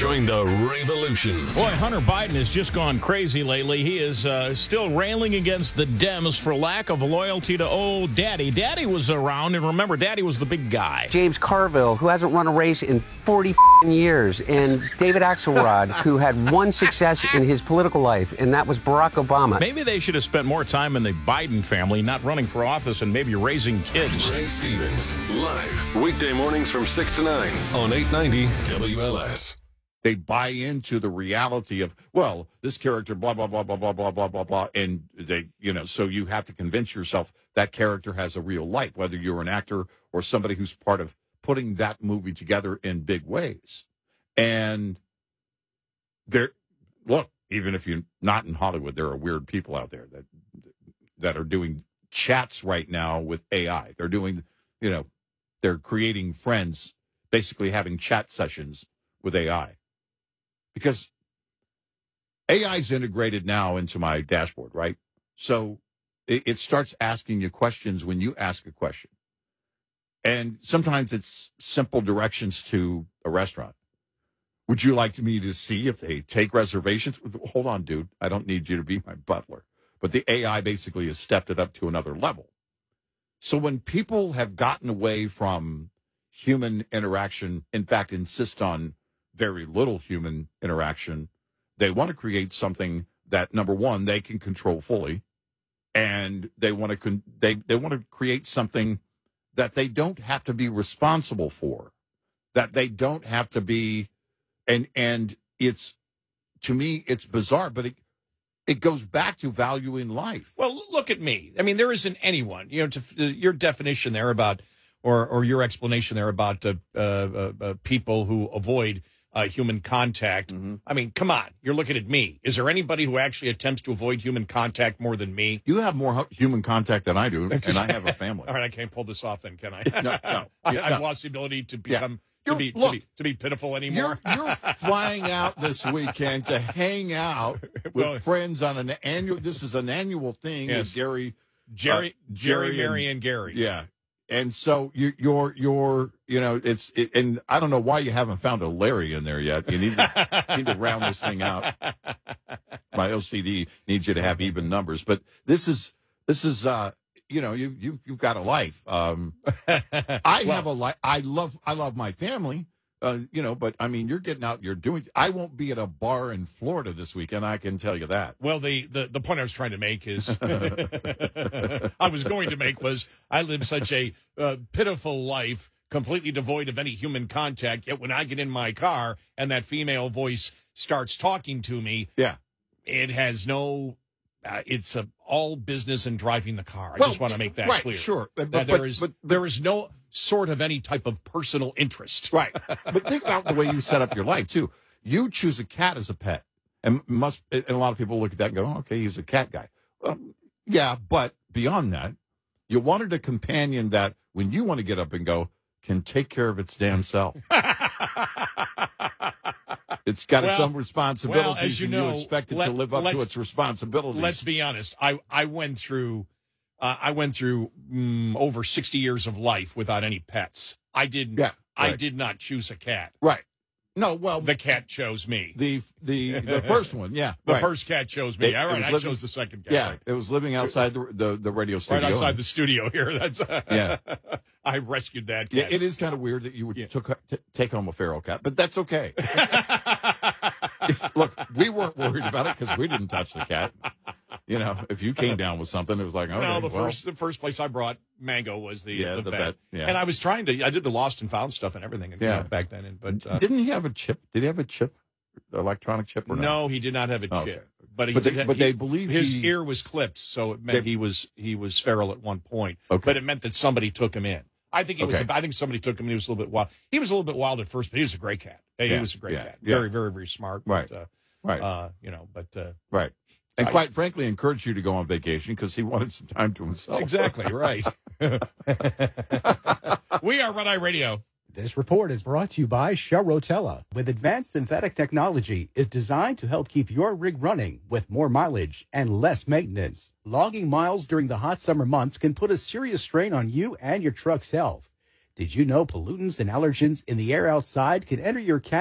Join the revolution. Boy, Hunter Biden has just gone crazy lately. He is still railing against the Dems for lack of loyalty to old Daddy. Daddy was around, and remember, Daddy was the big guy. James Carville, who hasn't run a race in 40 years, and David Axelrod, who had one success in his political life, and that was Barack Obama. Maybe they should have spent more time in the Biden family, not running for office and maybe raising kids. Ray Stevens, live, weekday mornings from 6 to 9 on 890 WLS. They buy into the reality of, well, this character, blah, blah, blah, blah, blah, blah, blah, blah, blah. And they, so you have to convince yourself that character has a real life, whether you're an actor or somebody who's part of putting that movie together in big ways. And look, even if you're not in Hollywood, there are weird people out there that are doing chats right now with AI. They're doing, they're creating friends, basically having chat sessions with AI. Because AI is integrated now into my dashboard, right? So it starts asking you questions when you ask a question. And sometimes it's simple directions to a restaurant. Would you like me to see if they take reservations? Hold on, dude. I don't need you to be my butler. But the AI basically has stepped it up to another level. So when people have gotten away from human interaction, in fact, insist on very little human interaction, they want to create something that, number one, they can control fully, and they want to create something that they don't have to be responsible for, that they don't have to be, and it's, to me, it's bizarre, but it goes back to valuing life. Well, look at me. I mean, there isn't anyone, your definition there about, or your explanation there about people who avoid human contact. Mm-hmm. I mean, come on. You're looking at me. Is there anybody who actually attempts to avoid human contact more than me? You have more human contact than I do, and I have a family. All right, I can't pull this off then, can I? No. I've lost the ability to become... To be pitiful anymore. You're flying out this weekend to hang out with friends on an annual. This is an annual thing with Jerry, Mary, and Gary. Yeah, and so you're and I don't know why you haven't found a Larry in there yet. You need to round this thing out. My OCD needs you to have even numbers, but this is. You've got a life. I have a life. I love my family. But I mean, you're getting out. You're doing. I won't be at a bar in Florida this weekend. I can tell you that. Well, the point I was trying to make is, was I live such a pitiful life, completely devoid of any human contact. Yet when I get in my car and that female voice starts talking to me, it has no. It's all business and driving the car. I just want to make that clear. Sure. But there is no sort of any type of personal interest. Right. But think about the way you set up your life, too. You choose a cat as a pet. And a lot of people look at that and go, oh, okay, he's a cat guy. Yeah, but beyond that, you wanted a companion that, when you want to get up and go, can take care of its damn self. It's got its own responsibilities, and you expect it to live up to its responsibilities. Let's be honest. I went through over 60 years of life without any pets. I did not choose a cat. Right. No, well, the cat chose me. The first one, yeah. The first cat chose me. All right, I chose the second cat. Yeah, right. It was living outside the radio studio. Right outside the studio here. That's I rescued that cat. Yeah, it is kind of weird that you would take home a feral cat, but that's okay. Look, we weren't worried about it because we didn't touch the cat. If you came down with something, it was like, okay, the first place I brought Mango was the vet. Yeah. And I was I did the lost and found stuff and everything back then. But didn't he have a chip? Did he have a chip, electronic chip or not? No, he did not have a chip. Okay. But they believe his ear was clipped, so it meant he was feral at one point. Okay. But it meant that somebody took him in. I think I think somebody took him and he was a little bit wild. He was a little bit wild at first, but he was a great cat. He was a great cat. Very, very, very smart. Right. But, right. And quite frankly, encouraged you to go on vacation because he wanted some time to himself. Exactly, right. We are Red Eye Radio. This report is brought to you by Shell Rotella. With advanced synthetic technology, is designed to help keep your rig running with more mileage and less maintenance. Logging miles during the hot summer months can put a serious strain on you and your truck's health. Did you know pollutants and allergens in the air outside can enter your cabin